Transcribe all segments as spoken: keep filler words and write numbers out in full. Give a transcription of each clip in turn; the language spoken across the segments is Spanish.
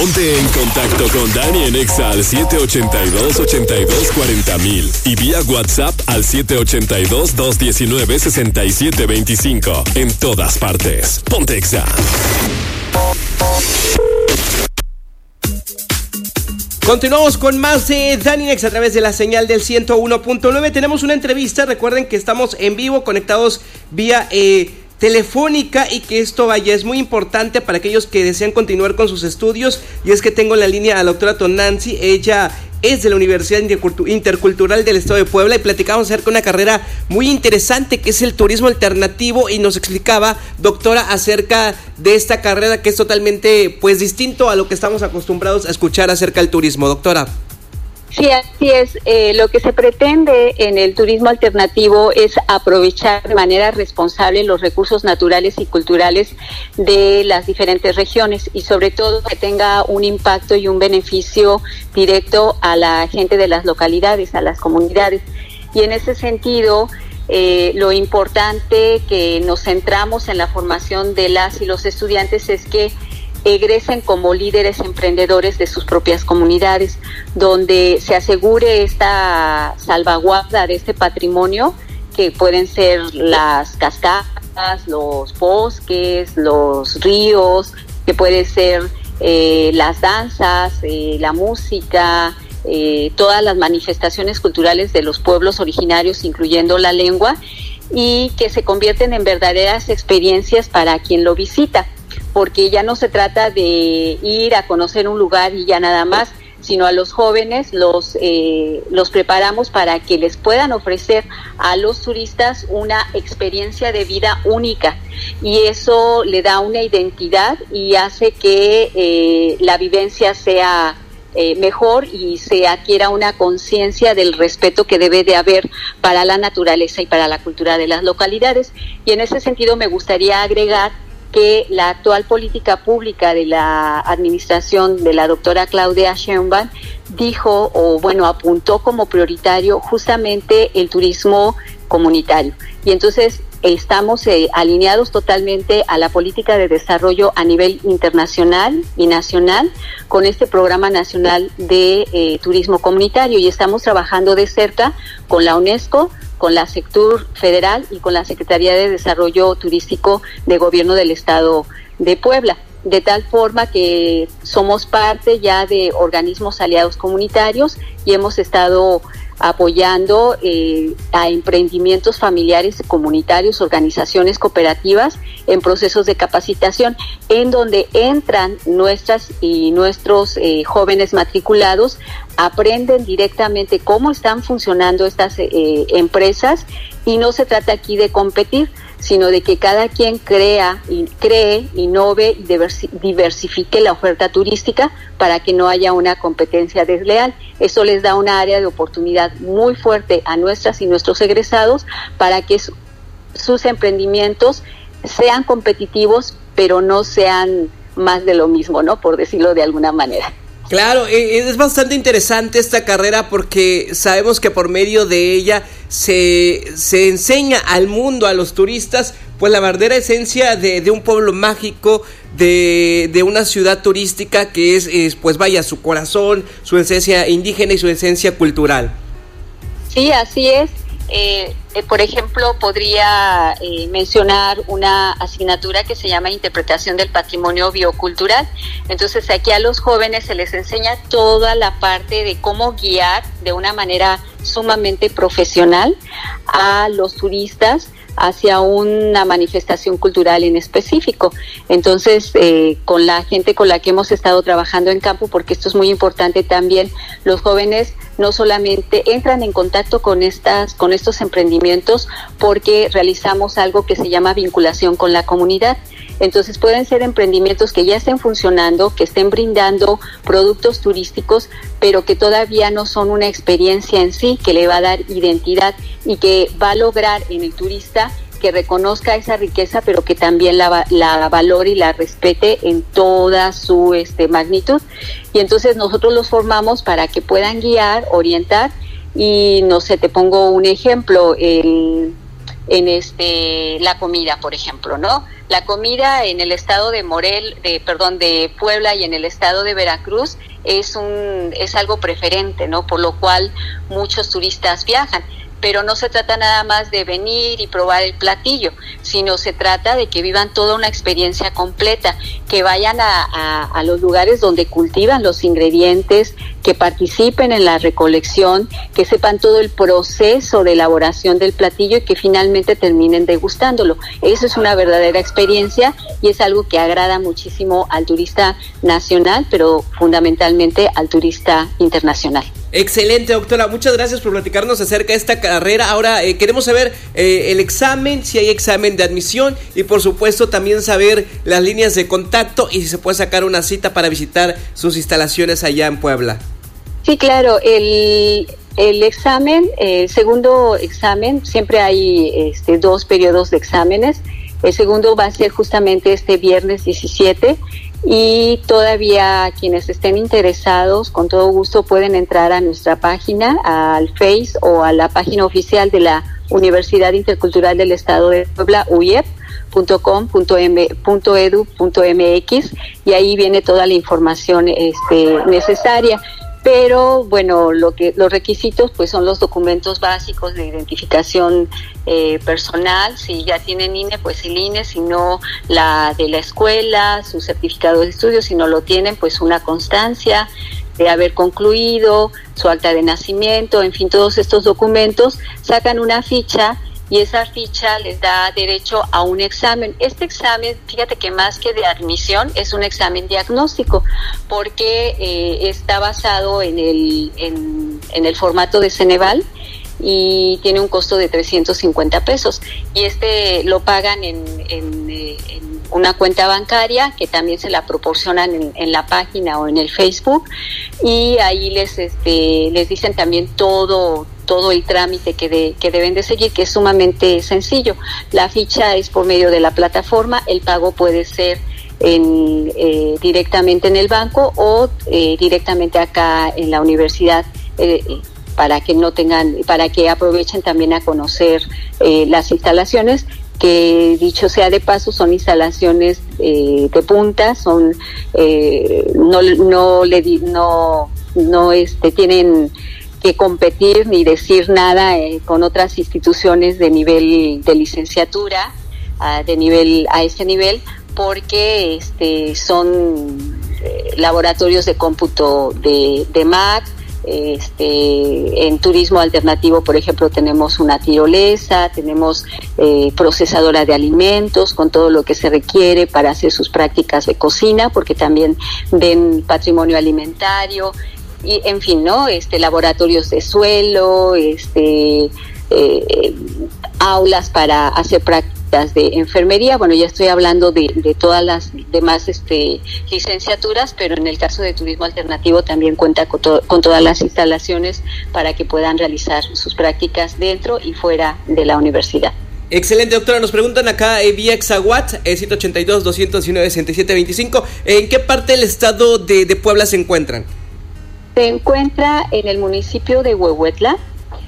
Ponte en contacto con Dani en Exa al siete ocho dos, ocho dos cuarenta mil y vía WhatsApp al siete ocho dos, dos uno nueve, seis siete dos cinco. En todas partes. Ponte Exa. Continuamos con más de Dani Nex a través de la señal del ciento uno punto nueve. Tenemos una entrevista, recuerden que estamos en vivo, conectados vía eh, telefónica, y que esto vaya es muy importante para aquellos que desean continuar con sus estudios. Y es que tengo en la línea a la doctora Tonantzin. Ella es de la Universidad Intercultural del Estado de Puebla y platicamos acerca de una carrera muy interesante que es el turismo alternativo, y nos explicaba, doctora, acerca de esta carrera que es totalmente pues distinto a lo que estamos acostumbrados a escuchar acerca del turismo. Doctora. Sí, así es. Eh, lo que se pretende en el turismo alternativo es aprovechar de manera responsable los recursos naturales y culturales de las diferentes regiones, y sobre todo que tenga un impacto y un beneficio directo a la gente de las localidades, a las comunidades. Y en ese sentido, eh, lo importante que nos centramos en la formación de las y los estudiantes es que egresen como líderes emprendedores de sus propias comunidades, donde se asegure esta salvaguarda de este patrimonio, que pueden ser las cascadas, los bosques, los ríos, que puede ser eh, las danzas, eh, la música, eh, todas las manifestaciones culturales de los pueblos originarios, incluyendo la lengua, y que se convierten en verdaderas experiencias para quien lo visita, porque ya no se trata de ir a conocer un lugar y ya nada más, sino a los jóvenes los eh, los preparamos para que les puedan ofrecer a los turistas una experiencia de vida única, y eso le da una identidad y hace que eh, la vivencia sea eh, mejor y se adquiera una conciencia del respeto que debe de haber para la naturaleza y para la cultura de las localidades. Y en ese sentido me gustaría agregar que la actual política pública de la administración de la doctora Claudia Sheinbaum dijo, o bueno, apuntó como prioritario justamente el turismo comunitario. Y entonces estamos eh, alineados totalmente a la política de desarrollo a nivel internacional y nacional con este programa nacional de eh, turismo comunitario, y estamos trabajando de cerca con la UNESCO, con la Sectur Federal y con la Secretaría de Desarrollo Turístico de Gobierno del Estado de Puebla, de tal forma que somos parte ya de organismos aliados comunitarios y hemos estado apoyando eh, a emprendimientos familiares comunitarios, organizaciones cooperativas en procesos de capacitación, en donde entran nuestras y nuestros eh, jóvenes matriculados, aprenden directamente cómo están funcionando estas eh, empresas, y no se trata aquí de competir, sino de que cada quien crea y cree, innove y diversi- diversifique la oferta turística para que no haya una competencia desleal. Eso les da una área de oportunidad muy fuerte a nuestras y nuestros egresados para que su- sus emprendimientos sean competitivos, pero no sean más de lo mismo, ¿no? Por decirlo de alguna manera. Claro, es bastante interesante esta carrera porque sabemos que por medio de ella se, se enseña al mundo, a los turistas, pues la verdadera esencia de, de un pueblo mágico, de, de una ciudad turística que es, es, pues vaya, su corazón, su esencia indígena y su esencia cultural. Sí, así es. Eh, eh, por ejemplo, podría eh, mencionar una asignatura que se llama Interpretación del Patrimonio Biocultural. Entonces, aquí a los jóvenes se les enseña toda la parte de cómo guiar de una manera sumamente profesional a los turistas hacia una manifestación cultural en específico. Entonces, eh, con la gente con la que hemos estado trabajando en campo, porque esto es muy importante también, los jóvenes no solamente entran en contacto con estas, con estos emprendimientos porque realizamos algo que se llama vinculación con la comunidad. Entonces pueden ser emprendimientos que ya estén funcionando, que estén brindando productos turísticos, pero que todavía no son una experiencia en sí que le va a dar identidad y que va a lograr en el turista que reconozca esa riqueza, pero que también la, la valore y la respete en toda su este, magnitud. Y entonces nosotros los formamos para que puedan guiar, orientar, y no sé, te pongo un ejemplo, el, en este la comida, por ejemplo, ¿no? La comida en el estado de Morel, de, perdón, de Puebla y en el estado de Veracruz es un es algo preferente, ¿no? Por lo cual muchos turistas viajan. Pero no se trata nada más de venir y probar el platillo, sino se trata de que vivan toda una experiencia completa, que vayan a, a, a los lugares donde cultivan los ingredientes, que participen en la recolección, que sepan todo el proceso de elaboración del platillo y que finalmente terminen degustándolo. Eso es una verdadera experiencia y es algo que agrada muchísimo al turista nacional, pero fundamentalmente al turista internacional. Excelente, doctora, muchas gracias por platicarnos acerca de esta carrera. Ahora eh, queremos saber eh, el examen, si hay examen de admisión y por supuesto también saber las líneas de contacto y si se puede sacar una cita para visitar sus instalaciones allá en Puebla. Sí, claro, el, el examen, el segundo examen, siempre hay este, dos periodos de exámenes. El segundo va a ser justamente este viernes diecisiete y todavía quienes estén interesados, con todo gusto pueden entrar a nuestra página, al Face o a la página oficial de la Universidad Intercultural del Estado de Puebla, U I E P punto com punto edu punto eme equis, y ahí viene toda la información este, necesaria. Pero bueno, lo que los requisitos pues son los documentos básicos de identificación eh, personal. Si ya tienen I N E, pues el I N E, si no la de la escuela, su certificado de estudio, si no lo tienen, pues una constancia de haber concluido, su acta de nacimiento, en fin, todos estos documentos, sacan una ficha y esa ficha les da derecho a un examen. Este examen, fíjate que más que de admisión, es un examen diagnóstico, porque eh, está basado en el, en, en el formato de Ceneval y tiene un costo de trescientos cincuenta pesos. Y este lo pagan en, en, eh, en una cuenta bancaria que también se la proporcionan en, en la página o en el Facebook, y ahí les, este, les dicen también todo todo el trámite que, de, que deben de seguir, que es sumamente sencillo. La ficha es por medio de la plataforma, el pago puede ser en, eh, directamente en el banco o eh, directamente acá en la universidad, eh, para que no tengan, para que aprovechen también a conocer eh, las instalaciones, que dicho sea de paso son instalaciones eh, de punta, son eh, no no le no no este tienen que competir ni decir nada eh, con otras instituciones de nivel de licenciatura, uh, de nivel a este nivel, porque este son eh, laboratorios de cómputo de, de M A C. Este, en turismo alternativo, por ejemplo, tenemos una tirolesa, tenemos eh, procesadora de alimentos con todo lo que se requiere para hacer sus prácticas de cocina, porque también ven patrimonio alimentario. Y en fin, ¿no? Este, laboratorios de suelo, este, eh, aulas para hacer prácticas de enfermería. Bueno, ya estoy hablando de, de todas las demás este, licenciaturas, pero en el caso de turismo alternativo también cuenta con, to- con todas las instalaciones para que puedan realizar sus prácticas dentro y fuera de la universidad. Excelente, doctora. Nos preguntan acá eh, vía Exaguat, eh, ciento ochenta y dos, doscientos diecinueve, sesenta y siete veinticinco. ¿En qué parte del estado de, de Puebla se encuentran? Se encuentra en el municipio de Huehuetla,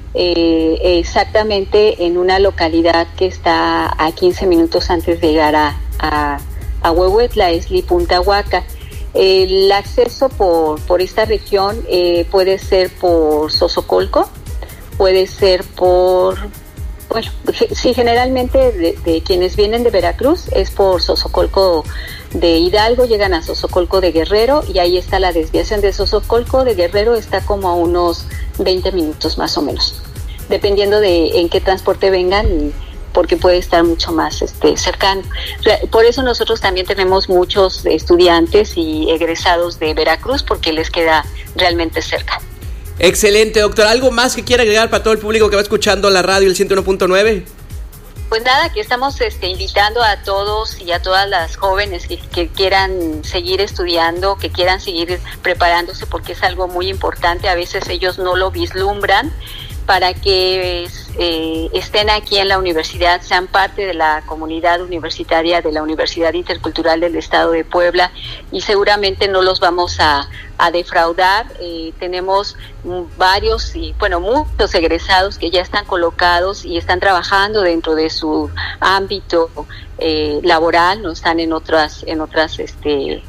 eh, exactamente en una localidad que está a quince minutos antes de llegar a, a, a Huehuetla, es Lipuntahuaca. El acceso por, por esta región eh, puede ser por Sosocolco, puede ser por... Bueno, sí, generalmente de, de quienes vienen de Veracruz es por Sosocolco de Hidalgo, llegan a Sosocolco de Guerrero y ahí está la desviación. De Sosocolco de Guerrero está como a unos veinte minutos más o menos, dependiendo de en qué transporte vengan, y porque puede estar mucho más este, cercano. Por eso nosotros también tenemos muchos estudiantes y egresados de Veracruz, porque les queda realmente cerca. Excelente, doctora. ¿Algo más que quiera agregar para todo el público que va escuchando la radio, el ciento uno punto nueve? Pues nada, que estamos este, invitando a todos y a todas las jóvenes que, que quieran seguir estudiando, que quieran seguir preparándose, porque es algo muy importante. A veces ellos no lo vislumbran, para que eh, estén aquí en la universidad, sean parte de la comunidad universitaria de la Universidad Intercultural del Estado de Puebla, y seguramente no los vamos a, a defraudar. Eh, tenemos varios, y bueno, muchos egresados que ya están colocados y están trabajando dentro de su ámbito eh, laboral, no están en otras, en otras, este,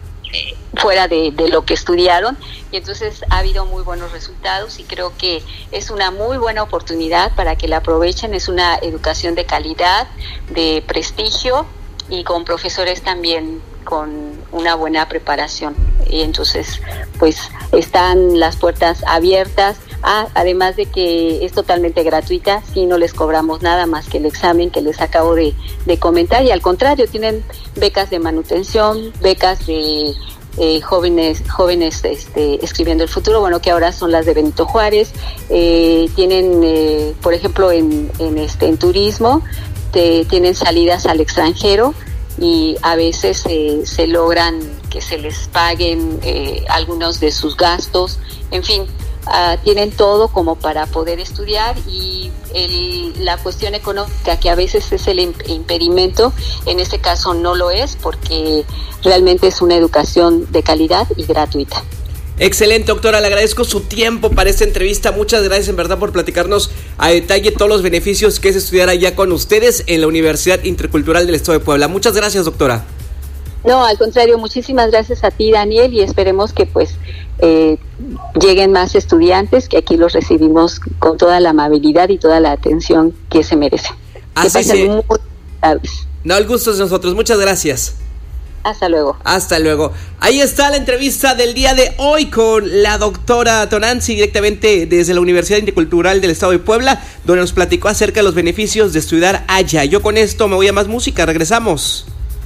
fuera de, de lo que estudiaron, y entonces ha habido muy buenos resultados, y creo que es una muy buena oportunidad para que la aprovechen. Es una educación de calidad, de prestigio, y con profesores también con una buena preparación, y entonces pues están las puertas abiertas. Ah, además de que es totalmente gratuita, sí, no les cobramos nada más que el examen que les acabo de, de comentar, y al contrario, tienen becas de manutención, becas de eh, jóvenes jóvenes este, escribiendo el futuro, bueno, que ahora son las de Benito Juárez. Eh, tienen, eh, por ejemplo, en, en, este, en turismo, te, tienen salidas al extranjero, y a veces eh, se logran que se les paguen eh, algunos de sus gastos, en fin. Uh, tienen todo como para poder estudiar, y el, la cuestión económica, que a veces es el impedimento, en este caso no lo es, porque realmente es una educación de calidad y gratuita. Excelente, doctora, le agradezco su tiempo para esta entrevista. Muchas gracias en verdad por platicarnos a detalle todos los beneficios que es estudiar allá con ustedes en la Universidad Intercultural del Estado de Puebla. Muchas gracias, doctora. No, al contrario, muchísimas gracias a ti, Daniel, y esperemos que pues eh, lleguen más estudiantes, que aquí los recibimos con toda la amabilidad y toda la atención que se merecen. Así que pasen sí. muy buenas tardes. No, el gusto es de nosotros. Muchas gracias. Hasta luego. Hasta luego. Ahí está la entrevista del día de hoy con la doctora Tonanzi, directamente desde la Universidad Intercultural del Estado de Puebla, donde nos platicó acerca de los beneficios de estudiar allá. Yo con esto me voy a más música. Regresamos.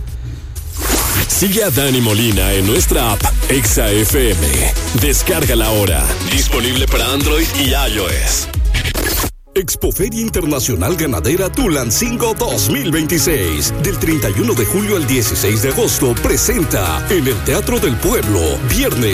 Sigue a Dani Molina en nuestra app Exa F M. Descárgala ahora. Disponible para Android y iOS. Expoferia Internacional Ganadera Tulancingo dos mil veintiséis. Del treinta y uno de julio al dieciséis de agosto presenta en el Teatro del Pueblo, viernes